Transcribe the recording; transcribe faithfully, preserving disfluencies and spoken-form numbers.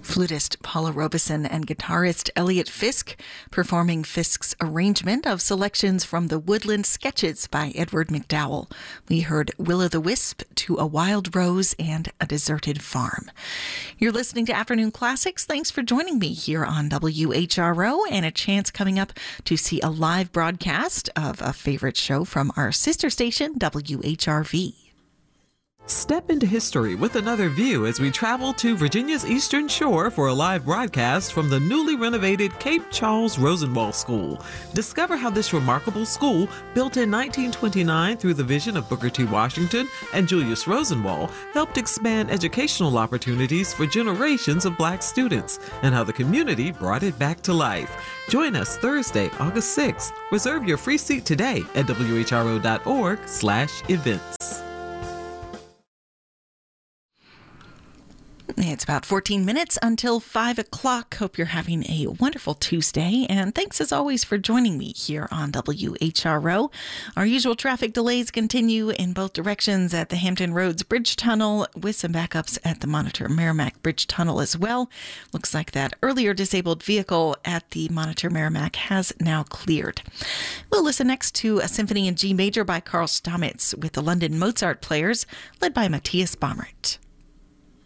Flutist Paula Robeson and guitarist Elliot Fisk performing Fisk's arrangement of selections from the Woodland Sketches by Edward McDowell. We heard Will-o'-the-Wisp, To a Wild Rose, and A Deserted Farm. You're listening to Afternoon Classics. Thanks for joining me here on W H R O, and a chance coming up to see a live broadcast of a favorite show from our sister station, W H R V. Step into history with another view as we travel to Virginia's Eastern Shore for a live broadcast from the newly renovated Cape Charles Rosenwald School. Discover how this remarkable school, built in nineteen twenty-nine through the vision of Booker T. Washington and Julius Rosenwald, helped expand educational opportunities for generations of Black students, and how the community brought it back to life. Join us Thursday, August sixth. Reserve your free seat today at W H R O dot org slash events. It's about fourteen minutes until five o'clock. Hope you're having a wonderful Tuesday. And thanks as always for joining me here on W H R O. Our usual traffic delays continue in both directions at the Hampton Roads Bridge Tunnel, with some backups at the Monitor Merrimack Bridge Tunnel as well. Looks like that earlier disabled vehicle at the Monitor Merrimack has now cleared. We'll listen next to a symphony in G major by Carl Stamitz with the London Mozart Players, led by Matthias Baumert.